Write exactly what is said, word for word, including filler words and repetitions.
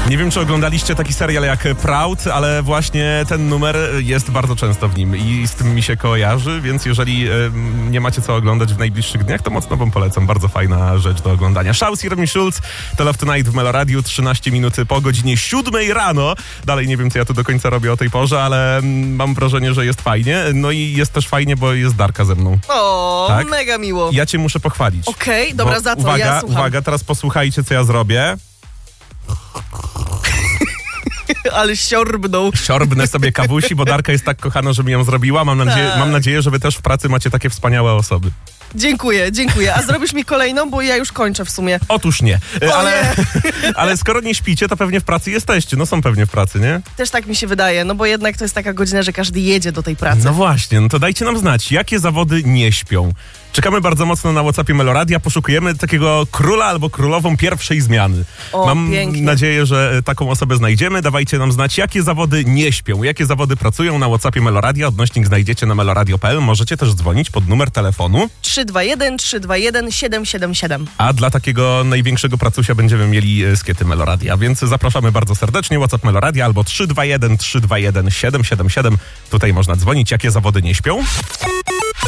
Nie wiem, czy oglądaliście taki serial jak Proud, ale właśnie ten numer jest bardzo często w nim i z tym mi się kojarzy, więc jeżeli y, nie macie co oglądać w najbliższych dniach, to mocno wam polecam. Bardzo fajna rzecz do oglądania. Shouse i Robin Schulz, to Love Tonight w Meloradiu, trzynaście minuty po godzinie siódmej rano. Dalej nie wiem, co ja tu do końca robię o tej porze, ale mm, mam wrażenie, że jest fajnie. No i jest też fajnie, bo jest Darka ze mną. O, tak? Mega miło. Ja cię muszę pochwalić. Okej, okay, dobra, bo, za co? Uwaga, ja słucham. uwaga, teraz posłuchajcie, co ja zrobię. Ale siorbnął. Siorbnę sobie kawusi, bo Darka jest tak kochana, że mi ją zrobiła. Mam nadzieję, tak. mam nadzieję, że wy też w pracy macie takie wspaniałe osoby. Dziękuję, dziękuję. A zrobisz mi kolejną, bo ja już kończę w sumie. Otóż nie. O ale, nie. ale skoro nie śpicie, to pewnie w pracy jesteście. No są pewnie w pracy, nie? Też tak mi się wydaje, no bo jednak to jest taka godzina, że każdy jedzie do tej pracy. No właśnie, no to dajcie nam znać, jakie zawody nie śpią. Czekamy bardzo mocno na WhatsAppie Meloradia, poszukujemy takiego króla albo królową pierwszej zmiany. O, Mam pięknie. nadzieję, że taką osobę znajdziemy. Dawajcie nam znać, jakie zawody nie śpią, jakie zawody pracują na WhatsAppie Meloradia. Odnośnik znajdziecie na meloradio kropka p l. Możecie też dzwonić pod numer telefonu trzy dwa jeden, trzy dwa jeden, siedem siedem siedem. A dla takiego największego pracusia będziemy mieli skiety Meloradia, więc zapraszamy bardzo serdecznie. WhatsApp Meloradia albo trzy dwa jeden, trzy dwa jeden, siedem siedem siedem. Tutaj można dzwonić, jakie zawody nie śpią.